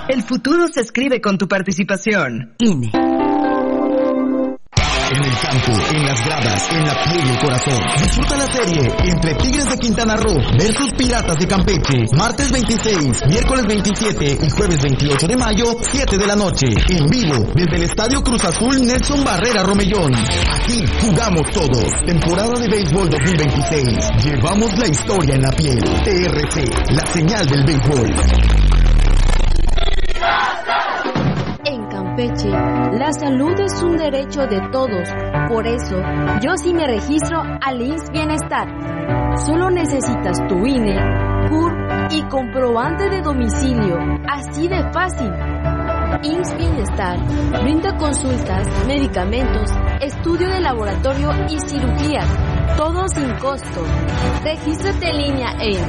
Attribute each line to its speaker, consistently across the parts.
Speaker 1: El futuro se escribe con tu participación.
Speaker 2: INE.
Speaker 3: En el campo, en las gradas, en la piel y el corazón. Disfruta la serie entre Tigres de Quintana Roo versus Piratas de Campeche. Martes 26, miércoles 27 y jueves 28 de mayo, 7 de la noche. En vivo, desde el Estadio Cruz Azul Nelson Barrera Romellón. Aquí jugamos todos. Temporada de béisbol 2026. Llevamos la historia en la piel. TRC, la señal del béisbol.
Speaker 4: En Campeche, la salud es un derecho de todos. Por eso, yo sí me registro al IMSS Bienestar. Solo necesitas tu INE, CUR y comprobante de domicilio. Así de fácil. IMSS Bienestar brinda consultas, medicamentos, estudio de laboratorio y cirugía. Todo sin costo. Regístrate en línea en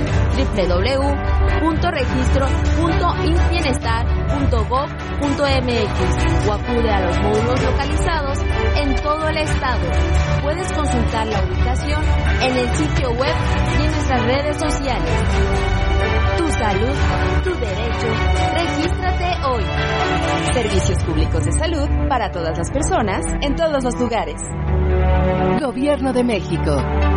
Speaker 4: www.registro.imsbienestar.gov.mx o acude a los módulos localizados en todo el estado. Puedes consultar la ubicación en el sitio web y en nuestras redes sociales. Tu salud, tu derecho. Regístrate hoy.
Speaker 2: Servicios públicos de salud para todas las personas en todos los lugares. Gobierno de México.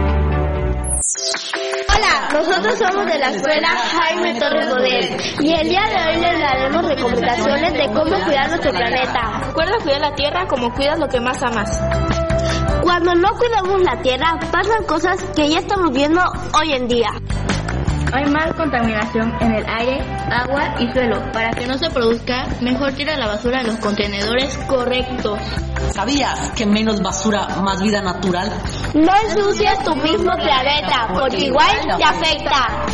Speaker 5: Hola, nosotros somos de la escuela Jaime Torres Bodet y el día de hoy les daremos recomendaciones de cómo cuidar nuestro planeta.
Speaker 6: Recuerda cuidar la tierra como cuidas lo que más amas.
Speaker 5: Cuando no cuidamos la tierra, pasan cosas que ya estamos viendo hoy en día.
Speaker 6: Hay más contaminación en el aire, agua y suelo. Para que no se produzca, mejor tira la basura en los contenedores correctos.
Speaker 7: ¿Sabías que menos basura, más vida natural?
Speaker 5: No ensucias tu mismo planeta, porque igual te afecta.